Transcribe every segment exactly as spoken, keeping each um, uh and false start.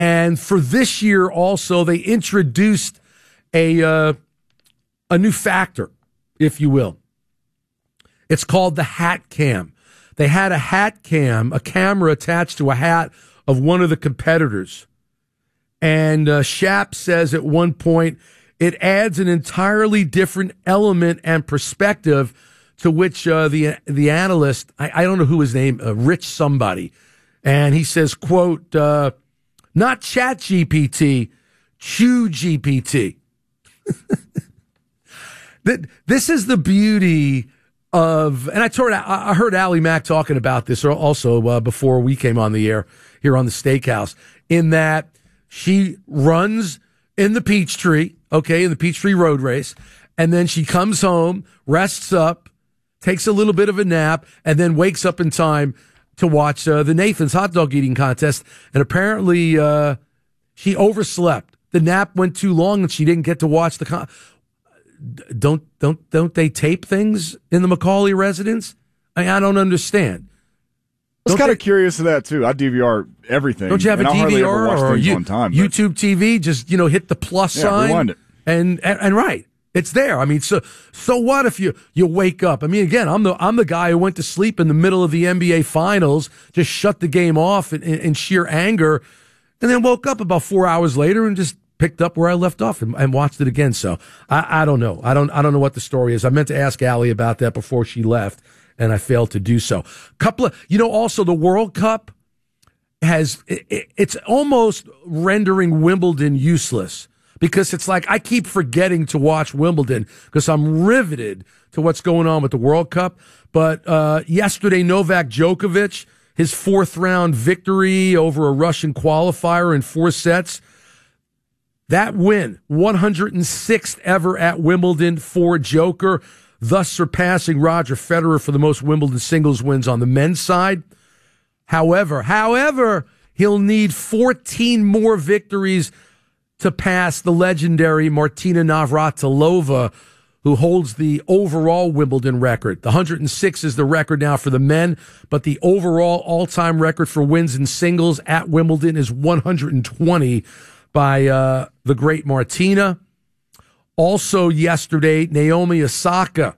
And for this year also, they introduced a uh, a new factor, if you will. It's called the hat cam. They had a hat cam, a camera attached to a hat of one of the competitors. And uh, Shap says at one point, it adds an entirely different element and perspective to which uh, the the analyst, I, I don't know who his name, uh, Rich somebody, and he says, quote, uh, not Chat G P T, Chew G P T. That this is the beauty of, and I told I heard Allie Mack talking about this also uh, before we came on the air here on the Steakhouse, in that she runs in the Peachtree, okay, in the Peachtree Road Race, and then she comes home, rests up, takes a little bit of a nap, and then wakes up in time to watch uh, the Nathan's hot dog eating contest. And apparently uh, she overslept. The nap went too long, and she didn't get to watch the con- Don't don't don't they tape things in the Macaulay residence? I, I don't understand. I was kind of curious to that too. I D V R everything. Don't you have and a I'll D V R or you, you, time, YouTube T V? Just, you know, hit the plus yeah, sign. Rewind it. And, and and right, it's there. I mean, so so what if you you wake up? I mean, again, I'm the I'm the guy who went to sleep in the middle of the N B A Finals, just shut the game off in, in, in sheer anger, and then woke up about four hours later and just picked up where I left off and, and watched it again. So I, I don't know. I don't I don't know what the story is. I meant to ask Allie about that before she left, and I failed to do so. Couple of, you know, also the World Cup has, it, it's almost rendering Wimbledon useless, because it's like I keep forgetting to watch Wimbledon because I'm riveted to what's going on with the World Cup. But uh, yesterday, Novak Djokovic, his fourth round victory over a Russian qualifier in four sets. That win, one hundred sixth ever at Wimbledon for Joker, thus surpassing Roger Federer for the most Wimbledon singles wins on the men's side. However, however, he'll need fourteen more victories to pass the legendary Martina Navratilova, who holds the overall Wimbledon record. The one hundred six is the record now for the men, but the overall all-time record for wins in singles at Wimbledon is one hundred twenty by uh, the great Martina. Also yesterday, Naomi Osaka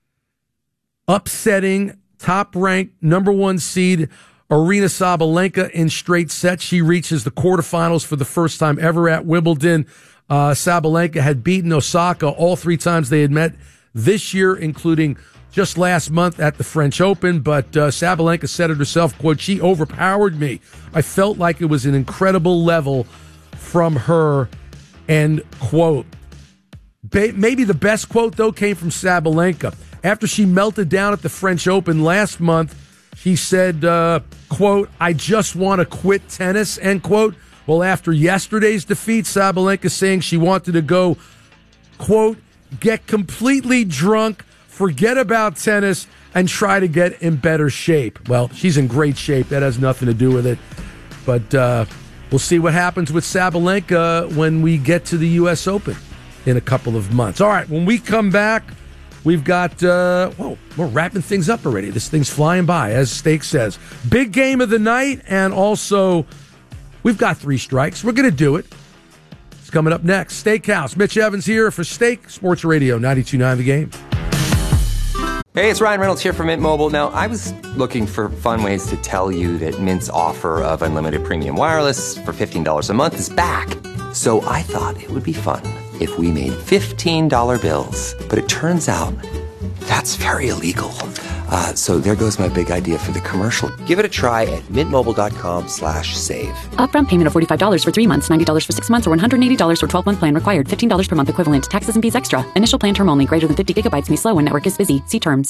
upsetting top-ranked number one seed Aryna Sabalenka in straight sets. She reaches the quarterfinals for the first time ever at Wimbledon. Uh, Sabalenka had beaten Osaka all three times they had met this year, including just last month at the French Open. But uh, Sabalenka said it herself, quote, she overpowered me. I felt like it was an incredible level from her, end quote. Ba- maybe the best quote, though, came from Sabalenka. After she melted down at the French Open last month, she said, uh, quote, I just want to quit tennis, end quote. Well, after yesterday's defeat, Sabalenka saying she wanted to go, quote, get completely drunk, forget about tennis, and try to get in better shape. Well, she's in great shape. That has nothing to do with it. But uh, we'll see what happens with Sabalenka when we get to the U S Open in a couple of months. All right, when we come back, we've got, uh, whoa, we're wrapping things up already. This thing's flying by, as Steak says. Big game of the night, and also we've got three strikes. We're going to do it. It's coming up next. Steakhouse. Mitch Evans here for Steak Sports Radio ninety-two point nine The Game. Hey, it's Ryan Reynolds here from Mint Mobile. Now, I was looking for fun ways to tell you that Mint's offer of unlimited premium wireless for fifteen dollars a month is back. So I thought it would be fun if we made fifteen dollar bills. But it turns out that's very illegal. Uh, so there goes my big idea for the commercial. Give it a try at mintmobile.com slash save. Upfront payment of forty-five dollars for three months, ninety dollars for six months, or one hundred eighty dollars for twelve-month plan required. fifteen dollars per month equivalent. Taxes and fees extra. Initial plan term only. Greater than fifty gigabytes may slow when network is busy. See terms.